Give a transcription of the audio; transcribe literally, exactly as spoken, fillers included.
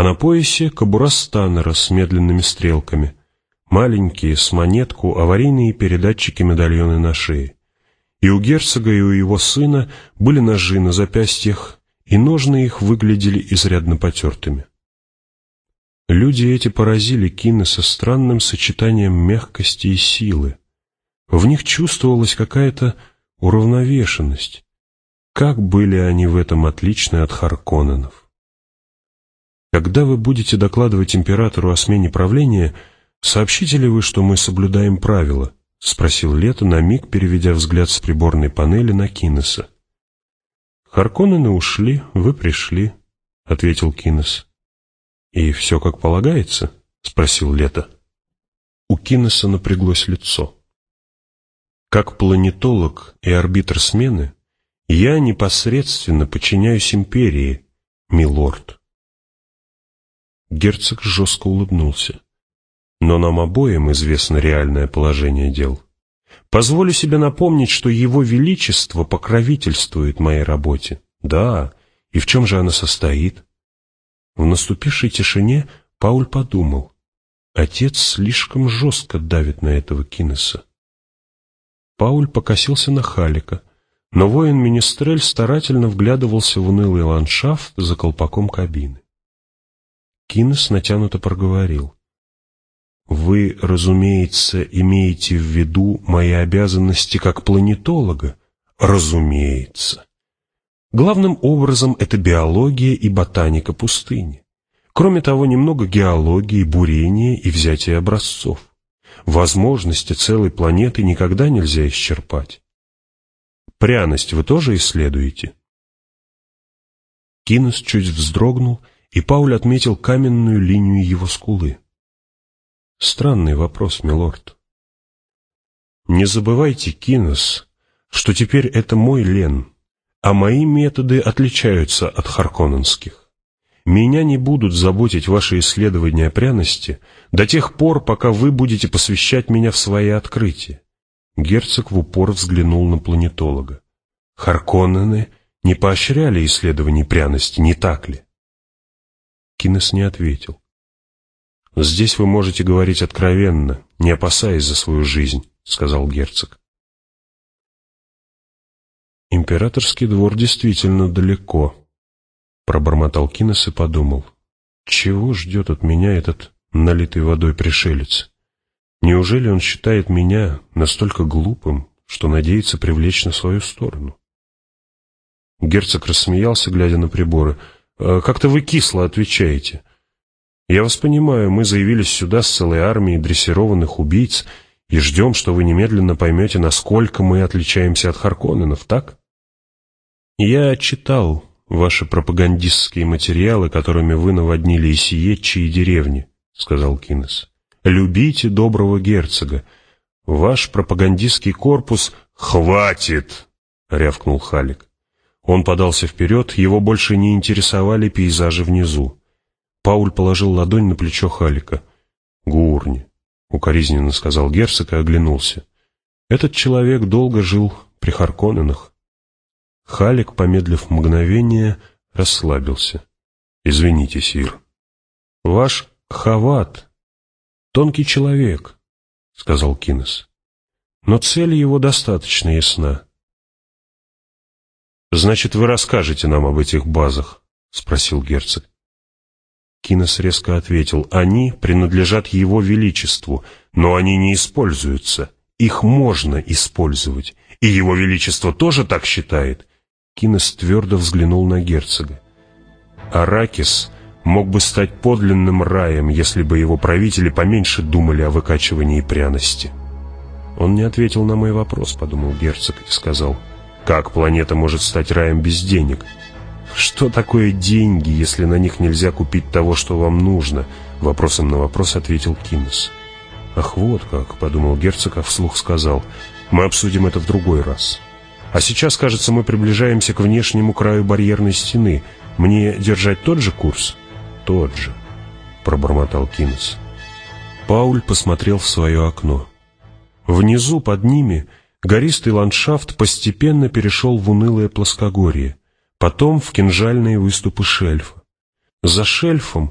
а на поясе кобура Станнера с медленными стрелками, маленькие, с монетку, аварийные передатчики-медальоны на шее. И у герцога, и у его сына были ножи на запястьях, и ножны их выглядели изрядно потертыми. Люди эти поразили Киннеса странным сочетанием мягкости и силы. В них чувствовалась какая-то уравновешенность. Как были они в этом отличны от Харконненов. Когда вы будете докладывать императору о смене правления, сообщите ли вы, что мы соблюдаем правила? — спросил Лето, на миг переведя взгляд с приборной панели на Киннеса. «Харконнены ушли, вы пришли», — ответил Киннес. «И все как полагается?» — спросил Лето. У Киннеса напряглось лицо. «Как планетолог и арбитр смены, я непосредственно подчиняюсь империи, милорд». Герцог жестко улыбнулся. «Но нам обоим известно реальное положение дел. Позволю себе напомнить, что Его Величество покровительствует моей работе. Да, и в чем же она состоит?» В наступившей тишине Пауль подумал. Отец слишком жестко давит на этого Киннеса. Пауль покосился на Халика, но воин-министрель старательно вглядывался в унылый ландшафт за колпаком кабины. Киннес натянуто проговорил. «Вы, разумеется, имеете в виду мои обязанности как планетолога?» «Разумеется. Главным образом это биология и ботаника пустыни. Кроме того, немного геологии, бурения и взятия образцов. Возможности целой планеты никогда нельзя исчерпать. Пряность вы тоже исследуете?» Киннес чуть вздрогнул, и Пауль отметил каменную линию его скулы. «Странный вопрос, милорд. Не забывайте, Киннес, что теперь это мой лен, а мои методы отличаются от харконненских. Меня не будут заботить ваши исследования пряности до тех пор, пока вы будете посвящать меня в свои открытия». Герцог в упор взглянул на планетолога. «Харконнены не поощряли исследований пряности, не так ли?» Киннес не ответил. «Здесь вы можете говорить откровенно, не опасаясь за свою жизнь», — сказал герцог. «Императорский двор действительно далеко», — пробормотал Киннес и подумал. «Чего ждет от меня этот налитый водой пришелец? Неужели он считает меня настолько глупым, что надеется привлечь на свою сторону?» Герцог рассмеялся, глядя на приборы. «Как-то вы кисло отвечаете. Я вас понимаю, мы заявились сюда с целой армией дрессированных убийц и ждем, что вы немедленно поймете, насколько мы отличаемся от Харконненов, так? Я читал ваши пропагандистские материалы, которыми вы наводнили и Сиетчи, и деревни», — сказал Киннес. «Любите доброго герцога. Ваш пропагандистский корпус...» «Хватит!» — рявкнул Халик. Он подался вперед, его больше не интересовали пейзажи внизу. Пауль положил ладонь на плечо Халика. «Гурни», — укоризненно сказал герцог и оглянулся. «Этот человек долго жил при Харконненах». Халик, помедлив мгновение, расслабился. «Извините, сир». «Ваш Хават — тонкий человек», — сказал Киннес. «Но цель его достаточно ясна». «Значит, вы расскажете нам об этих базах?» — спросил герцог. Киннес резко ответил: «Они принадлежат Его Величеству, но они не используются. Их можно использовать. И Его Величество тоже так считает». Киннес твердо взглянул на герцога. «Аракис мог бы стать подлинным раем, если бы его правители поменьше думали о выкачивании пряности». «Он не ответил на мой вопрос», — подумал герцог и сказал: «Как планета может стать раем без денег?» «Что такое деньги, если на них нельзя купить того, что вам нужно?» Вопросом на вопрос ответил Киннес. «Ах, вот как», — подумал герцог, а вслух сказал: «Мы обсудим это в другой раз. А сейчас, кажется, мы приближаемся к внешнему краю барьерной стены. Мне держать тот же курс?» «Тот же», — пробормотал Киннес. Пауль посмотрел в свое окно. Внизу, под ними, гористый ландшафт постепенно перешел в унылое плоскогорье, потом в кинжальные выступы шельфа. За шельфом